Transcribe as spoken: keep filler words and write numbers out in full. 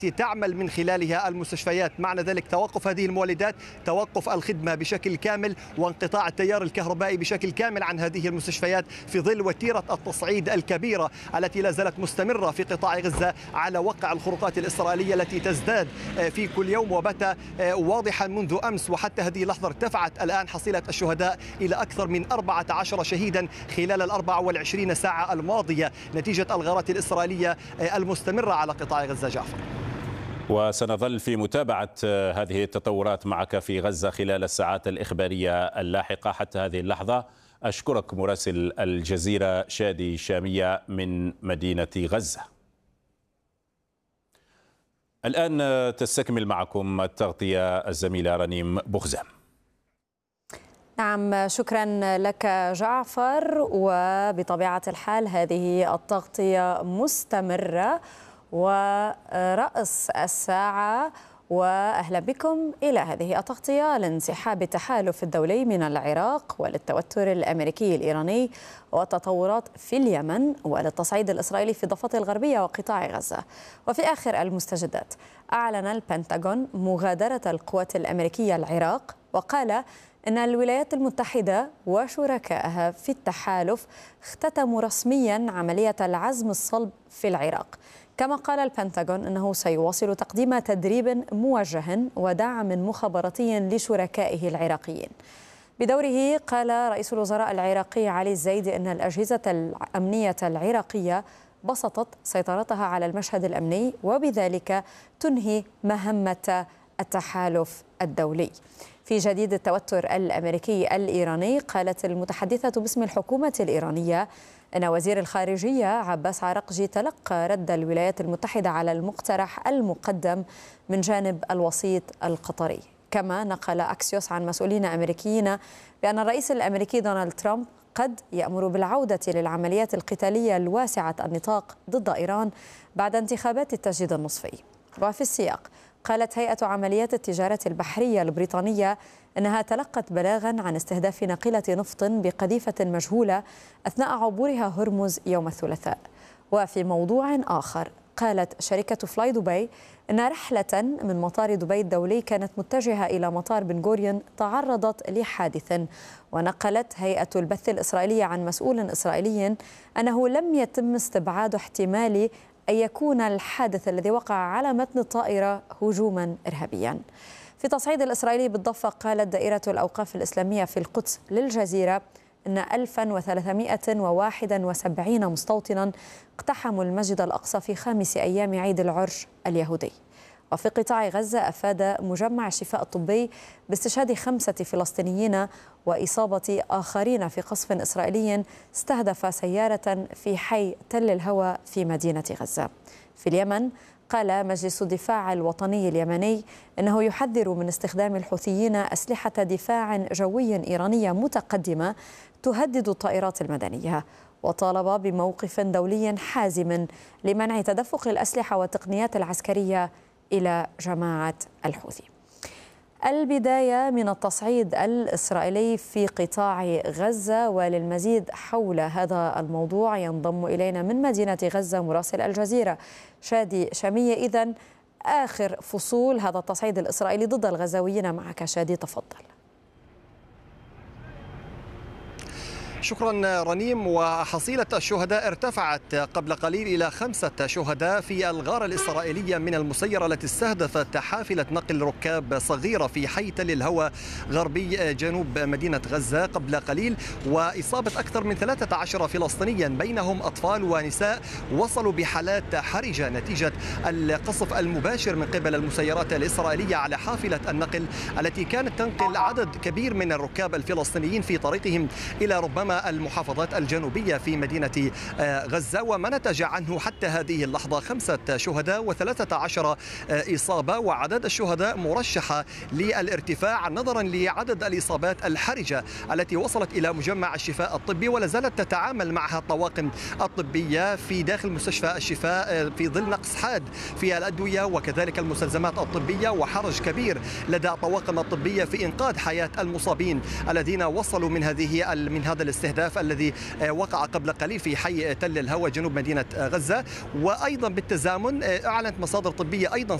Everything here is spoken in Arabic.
تعمل من خلالها المستشفيات. معنى ذلك توقف هذه المولدات، توقف الخدمة بشكل كامل، وانقطاع التيار الكهربائي بشكل كامل عن هذه المستشفيات في ظل وتيرة التصعيد الكبيرة التي لا زالت مستمرة في قطاع غزة على وقع الخروقات الإسرائيلية التي تزداد في كل يوم، وبات واضحا منذ أمس وحتى هذه اللحظة ارتفعت الآن حصيلة الشهداء إلى أكثر من أربعة عشر شهيدا خلال الأربع والعشرين ساعة الماضية نتيجة الغارات الإسرائيلية المستمرة على قطاع غزة. جعفر، وسنظل في متابعة هذه التطورات معك في غزة خلال الساعات الإخبارية اللاحقة. حتى هذه اللحظة أشكرك مراسل الجزيرة شادي شامية من مدينة غزة. الآن تستكمل معكم التغطية الزميلة رنيم بغزام. نعم، شكرا لك جعفر. وبطبيعة الحال هذه التغطية مستمرة ورأس الساعة، وأهلا بكم إلى هذه التغطية لانسحاب التحالف الدولي من العراق وللتوتر الأمريكي الإيراني والتطورات في اليمن وللتصعيد الإسرائيلي في الضفة الغربية وقطاع غزة. وفي آخر المستجدات أعلن البنتاغون مغادرة القوات الأمريكية العراق، وقال إن الولايات المتحدة وشركائها في التحالف اختتموا رسميا عملية العزم الصلب في العراق. كما قال البنتاغون أنه سيواصل تقديم تدريب موجه ودعم مخابراتي لشركائه العراقيين. بدوره قال رئيس الوزراء العراقي علي الزيدي أن الأجهزة الأمنية العراقية بسطت سيطرتها على المشهد الأمني وبذلك تنهي مهمة التحالف الدولي. في جديد التوتر الأمريكي الإيراني، قالت المتحدثة باسم الحكومة الإيرانية أن وزير الخارجية عباس عرقجي تلقى رد الولايات المتحدة على المقترح المقدم من جانب الوسيط القطري. كما نقل أكسيوس عن مسؤولين أمريكيين بأن الرئيس الأمريكي دونالد ترامب قد يأمر بالعودة للعمليات القتالية الواسعة النطاق ضد إيران بعد انتخابات التجديد النصفي. وفي السياق قالت هيئة عمليات التجارة البحرية البريطانية أنها تلقت بلاغا عن استهداف ناقلة نفط بقذيفة مجهولة أثناء عبورها هرمز يوم الثلاثاء. وفي موضوع آخر، قالت شركة فلاي دبي أن رحلة من مطار دبي الدولي كانت متجهة إلى مطار بن غوريون تعرضت لحادث. ونقلت هيئة البث الإسرائيلية عن مسؤول إسرائيلي أنه لم يتم استبعاد احتمال أن يكون الحادث الذي وقع على متن الطائرة هجوما إرهابيا. في تصعيد الإسرائيلي بالضفة، قالت دائرة الأوقاف الإسلامية في القدس للجزيرة أن ألفا وثلاثمائة وواحد وسبعين مستوطنا اقتحموا المسجد الأقصى في خامس أيام عيد العرش اليهودي. وفي قطاع غزة، أفاد مجمع الشفاء الطبي باستشهاد خمسة فلسطينيين وإصابة آخرين في قصف إسرائيلي استهدف سيارة في حي تل الهوى في مدينة غزة. في اليمن، قال مجلس الدفاع الوطني اليمني أنه يحذر من استخدام الحوثيين أسلحة دفاع جوي إيرانية متقدمة تهدد الطائرات المدنية، وطالب بموقف دولي حازم لمنع تدفق الأسلحة والتقنيات العسكرية إلى جماعة الحوثي. البداية من التصعيد الإسرائيلي في قطاع غزة، وللمزيد حول هذا الموضوع ينضم إلينا من مدينة غزة مراسل الجزيرة شادي شامية. إذن آخر فصول هذا التصعيد الإسرائيلي ضد الغزاويين معك شادي، تفضل. شكرا رنيم. وحصيلة الشهداء ارتفعت قبل قليل إلى خمسة شهداء في الغارة الإسرائيلية من المسيرة التي استهدفت حافلة نقل ركاب صغيرة في حي تل الهوى غربي جنوب مدينة غزة قبل قليل، وإصابة أكثر من ثلاثة عشر فلسطينيا بينهم أطفال ونساء وصلوا بحالات حرجة نتيجة القصف المباشر من قبل المسيرات الإسرائيلية على حافلة النقل التي كانت تنقل عدد كبير من الركاب الفلسطينيين في طريقهم إلى ربما المحافظات الجنوبية في مدينة غزة. وما نتج عنه حتى هذه اللحظة خمسة شهداء وثلاثة عشر إصابة، وعدد الشهداء مرشحة للارتفاع نظرا لعدد الإصابات الحرجة التي وصلت إلى مجمع الشفاء الطبي، ولا زالت تتعامل معها الطواقم الطبية في داخل مستشفى الشفاء في ظل نقص حاد في الأدوية وكذلك المستلزمات الطبية، وحرج كبير لدى الطواقم الطبية في إنقاذ حياة المصابين الذين وصلوا من هذه من هذا الاستهداف الاستهداف الذي وقع قبل قليل في حي تل الهوى جنوب مدينة غزة. وأيضا بالتزامن أعلنت مصادر طبية أيضا